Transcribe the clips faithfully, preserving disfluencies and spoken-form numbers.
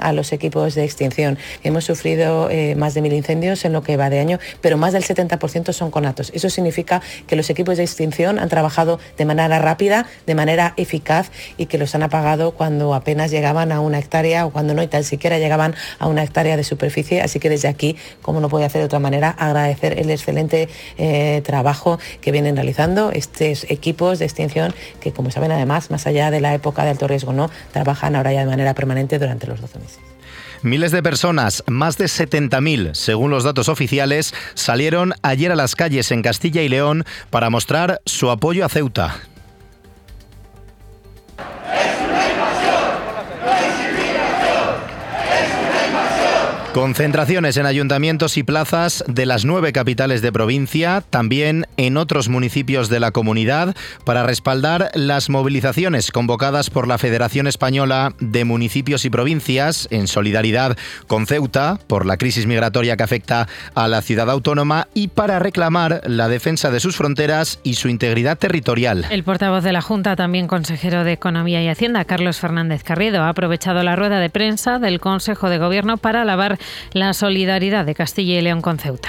a los equipos de extinción. Hemos sufrido eh, más de mil incendios en lo que va de año, pero más del setenta por ciento son conatos. Eso significa que los equipos de extinción han trabajado de manera rápida, de manera eficaz, y que los han apagado cuando apenas llegaban a una hectárea o cuando no, y tan siquiera llegaban a una hectárea de superficie. Así que desde aquí, como no puede hacer de otra manera, agradecer el excelente eh, trabajo que vienen realizando estos equipos de extinción que, como saben, además, más allá de la época de alto riesgo, no, trabajan ahora ya de manera permanente durante los doce meses. Miles de personas, más de setenta mil, según los datos oficiales, salieron ayer a las calles en Castilla y León para mostrar su apoyo a Ceuta. Concentraciones en ayuntamientos y plazas de las nueve capitales de provincia, también en otros municipios de la comunidad, para respaldar las movilizaciones convocadas por la Federación Española de Municipios y Provincias en solidaridad con Ceuta por la crisis migratoria que afecta a la ciudad autónoma y para reclamar la defensa de sus fronteras y su integridad territorial. El portavoz de la Junta, también consejero de Economía y Hacienda, Carlos Fernández Carriedo, ha aprovechado la rueda de prensa del Consejo de Gobierno para alabar la solidaridad de Castilla y León con Ceuta.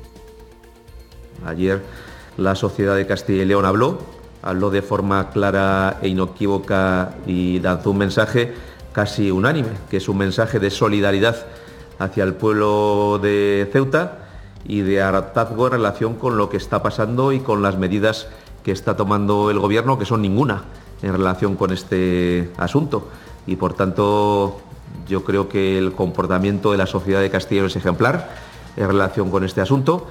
Ayer la sociedad de Castilla y León habló, habló de forma clara e inequívoca y lanzó un mensaje casi unánime, que es un mensaje de solidaridad hacia el pueblo de Ceuta y de hartazgo en relación con lo que está pasando y con las medidas que está tomando el Gobierno, que son ninguna en relación con este asunto. Y por tanto, yo creo que el comportamiento de la sociedad de Castilla y León es ejemplar en relación con este asunto,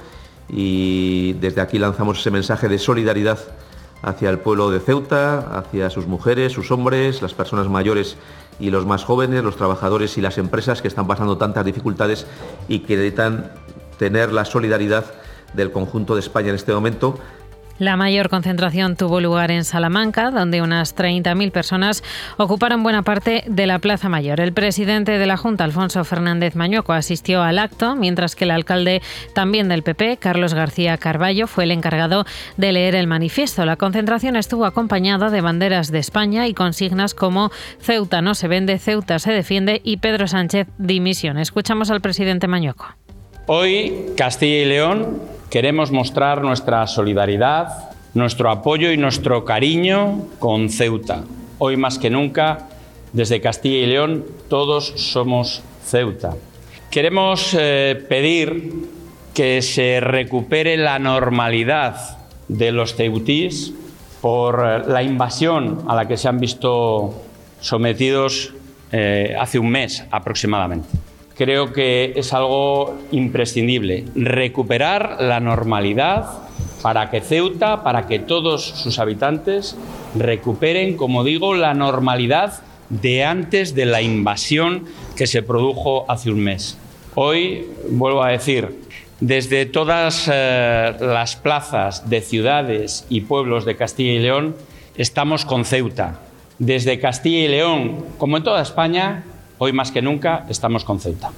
y desde aquí lanzamos ese mensaje de solidaridad hacia el pueblo de Ceuta, hacia sus mujeres, sus hombres, las personas mayores y los más jóvenes, los trabajadores y las empresas que están pasando tantas dificultades y que necesitan tener la solidaridad del conjunto de España en este momento. La mayor concentración tuvo lugar en Salamanca, donde unas treinta mil personas ocuparon buena parte de la Plaza Mayor. El presidente de la Junta, Alfonso Fernández Mañueco, asistió al acto, mientras que el alcalde, también del P P, Carlos García Carballo, fue el encargado de leer el manifiesto. La concentración estuvo acompañada de banderas de España y consignas como Ceuta no se vende, Ceuta se defiende y Pedro Sánchez dimisión. Escuchamos al presidente Mañueco. Hoy, Castilla y León, queremos mostrar nuestra solidaridad, nuestro apoyo y nuestro cariño con Ceuta. Hoy más que nunca, desde Castilla y León, todos somos Ceuta. Queremos eh, pedir que se recupere la normalidad de los ceutís por la invasión a la que se han visto sometidos eh, hace un mes aproximadamente. Creo que es algo imprescindible, recuperar la normalidad para que Ceuta, para que todos sus habitantes recuperen, como digo, la normalidad de antes de la invasión que se produjo hace un mes. Hoy, vuelvo a decir, desde todas eh, las plazas de ciudades y pueblos de Castilla y León, estamos con Ceuta. Desde Castilla y León, como en toda España, hoy más que nunca estamos con Ceuta.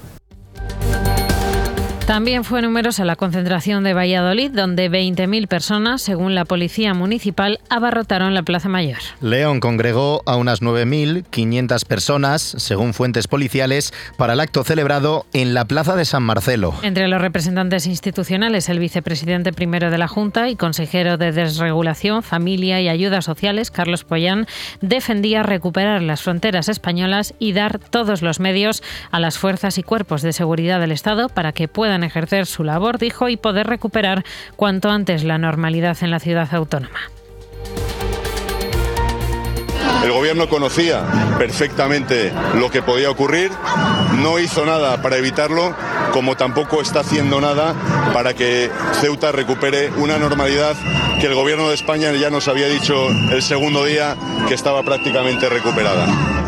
También fue numerosa la concentración de Valladolid, donde veinte mil personas, según la Policía Municipal, abarrotaron la Plaza Mayor. León congregó a unas nueve mil quinientas personas, según fuentes policiales, para el acto celebrado en la Plaza de San Marcelo. Entre los representantes institucionales, el vicepresidente primero de la Junta y consejero de Desregulación, Familia y Ayudas Sociales, Carlos Pollán, defendía recuperar las fronteras españolas y dar todos los medios a las fuerzas y cuerpos de seguridad del Estado para que puedan ejercer su labor, dijo, y poder recuperar cuanto antes la normalidad en la ciudad autónoma. El gobierno conocía perfectamente lo que podía ocurrir, no hizo nada para evitarlo, como tampoco está haciendo nada para que Ceuta recupere una normalidad que el gobierno de España ya nos había dicho el segundo día que estaba prácticamente recuperada.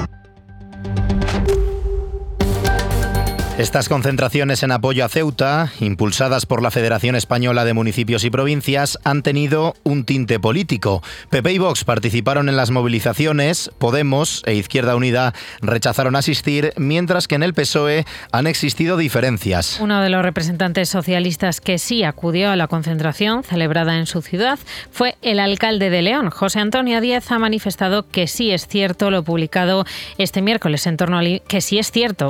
Estas concentraciones en apoyo a Ceuta, impulsadas por la Federación Española de Municipios y Provincias, han tenido un tinte político. P P y Vox participaron en las movilizaciones, Podemos e Izquierda Unida rechazaron asistir, mientras que en el P S O E han existido diferencias. Uno de los representantes socialistas que sí acudió a la concentración celebrada en su ciudad fue el alcalde de León. José Antonio Díez ha manifestado que sí es cierto lo publicado este miércoles en torno al que sí es cierto